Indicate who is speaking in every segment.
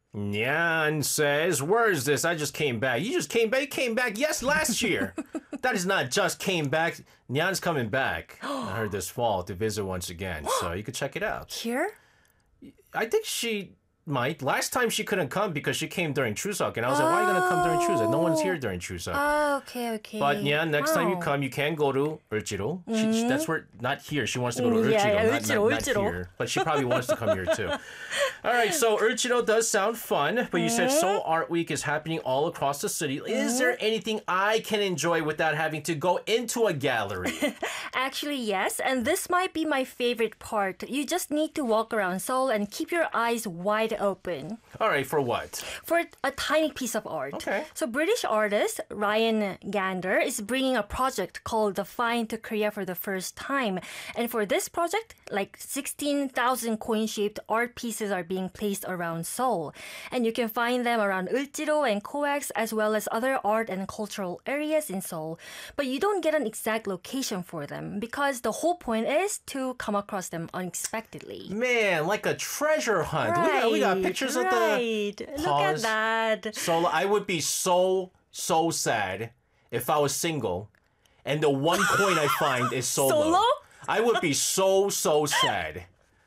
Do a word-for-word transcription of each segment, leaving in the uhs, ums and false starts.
Speaker 1: Nyan says, where is this? I just came back. You just came back? You came back, yes, last year. That is not just came back. Nyan's coming back. I heard this fall to visit once again, so you could check it out.
Speaker 2: Here?
Speaker 1: I think she might. Last time she couldn't come because she came during Chuseok, and I was like, why are you going to come during Chuseok? No one's here during Chuseok.
Speaker 2: Oh, okay, okay.
Speaker 1: But Nyan, next time you
Speaker 2: Wow.
Speaker 1: come, you can go to Ulchiro. She, she- that's where, not here. She wants to go to
Speaker 2: Mm,
Speaker 1: Ulchiro,
Speaker 2: yeah, yeah,
Speaker 1: not,
Speaker 2: Ulchiro,
Speaker 1: not, not
Speaker 2: Ulchiro.
Speaker 1: here. But she probably wants to come here too. All right, so Ulchiro does sound fun, but you said Seoul Art Week is happening all across the city. Is there anything I can enjoy without having to go into a gallery?
Speaker 2: Actually, yes, and this might be my favorite part. You just need to walk around Seoul and keep your eyes wide open
Speaker 1: All right, for what?
Speaker 2: for a tiny piece of art.
Speaker 1: Okay.
Speaker 2: So British artist Ryan Gander is bringing a project called The Find to Korea for the first time. And for this project, like sixteen thousand coin-shaped art pieces are being placed around Seoul. And you can find them around Ulchiro and Coex as well as other art and cultural areas in Seoul. But you don't get an exact location for them because the whole point is to come across them unexpectedly.
Speaker 1: Man, like a treasure hunt. we, got, we got pictures of the
Speaker 2: right. Look
Speaker 1: pause.
Speaker 2: at that.
Speaker 1: solo. I would be so, so sad if I was single and the one coin I find is solo.
Speaker 2: Solo?
Speaker 1: I would be so, so sad.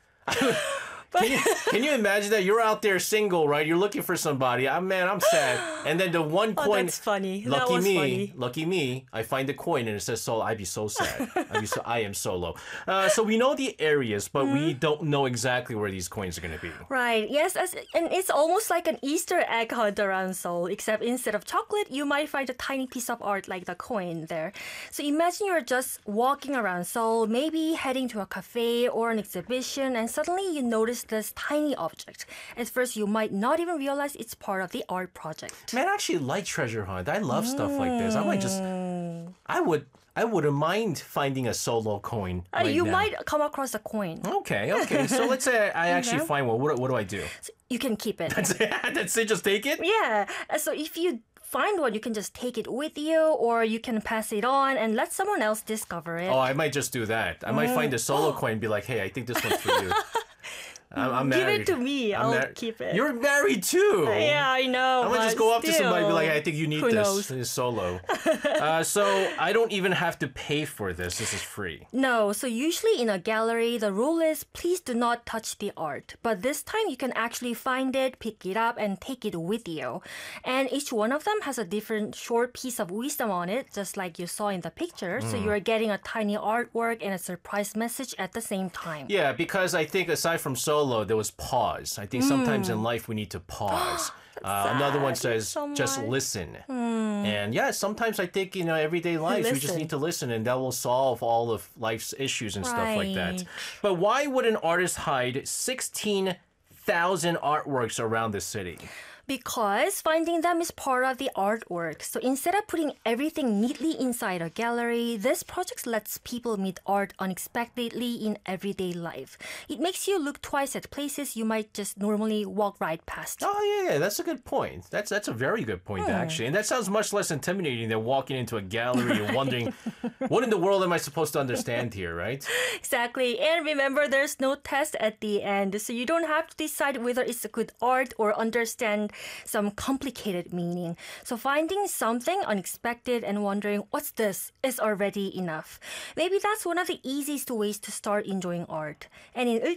Speaker 1: Can you, can you imagine that you're out there single, right? You're looking for somebody. I'm man, I'm sad. And then the one
Speaker 2: Oh,
Speaker 1: coin.
Speaker 2: that's funny. That
Speaker 1: Lucky
Speaker 2: was
Speaker 1: me,
Speaker 2: funny.
Speaker 1: lucky me. I find the coin and it says solo. I'd be so sad. I'd be so, I am solo. Uh, so we know the areas, but
Speaker 2: Mm-hmm.
Speaker 1: we don't know exactly where these coins are going to be.
Speaker 2: Right, yes, as, and it's almost like an Easter egg hunt around Seoul, except instead of chocolate, you might find a tiny piece of art like the coin there. So imagine you're just walking around Seoul, maybe heading to a cafe or an exhibition, and suddenly you notice this tiny object. At first, you might not even realize it's part of the art project.
Speaker 1: Man, I actually like treasure hunt. I love stuff like this. I might just, I would, I wouldn't mind finding a solo coin.
Speaker 2: Uh,
Speaker 1: right
Speaker 2: you
Speaker 1: now.
Speaker 2: might come across a coin.
Speaker 1: Okay, okay. So let's say I actually
Speaker 2: know?
Speaker 1: find one. What, what do I do?
Speaker 2: You can keep it.
Speaker 1: That's it. That's it. Just take it.
Speaker 2: Yeah. Uh, So if you find one, you can just take it with you, or you can pass it on and let someone else discover it.
Speaker 1: Oh, I might just do that. I might
Speaker 2: Mm.
Speaker 1: find a solo coin and be like, hey, I think this one's for you. I'm, I'm
Speaker 2: Give
Speaker 1: married.
Speaker 2: it to me.
Speaker 1: I'm
Speaker 2: I'll
Speaker 1: mar-
Speaker 2: keep it.
Speaker 1: You're married too.
Speaker 2: Yeah, I know.
Speaker 1: I'm gonna just
Speaker 2: but
Speaker 1: go up to somebody and be like,
Speaker 2: still.
Speaker 1: hey, I think you need
Speaker 2: Who
Speaker 1: this.
Speaker 2: knows?
Speaker 1: This is solo. uh, so I don't even have to pay for this. This is free.
Speaker 2: No, so usually in a gallery, the rule is please do not touch the art. But this time you can actually find it, pick it up, and take it with you. And each one of them has a different short piece of wisdom on it, just like you saw in the picture. So
Speaker 1: Mm.
Speaker 2: you're getting a tiny artwork and a surprise message at the same time.
Speaker 1: Yeah, because I think aside from solo, there was pause. I think sometimes in life we need to pause. Uh, another one
Speaker 2: sad.
Speaker 1: says
Speaker 2: So
Speaker 1: just
Speaker 2: much.
Speaker 1: listen. And yeah, sometimes I think, you know, everyday life, we just
Speaker 2: Listen.
Speaker 1: need to listen and that will solve all of life's issues and stuff like that.
Speaker 2: Right.
Speaker 1: But why would an artist hide sixteen thousand artworks around the city?
Speaker 2: Because finding them is part of the artwork. So instead of putting everything neatly inside a gallery, this project lets people meet art unexpectedly in everyday life. It makes you look twice at places you might just normally walk right past.
Speaker 1: Oh yeah, yeah, that's a good point. That's that's a very good point actually, and that sounds much less intimidating than walking into a gallery and wondering, what in the world am I supposed to understand here, right?
Speaker 2: Exactly. And remember, there's no test at the end. So you don't have to decide whether it's a good art or understand some complicated meaning. So finding something unexpected and wondering, what's this, is already enough. Maybe that's one of the easiest ways to start enjoying art. And in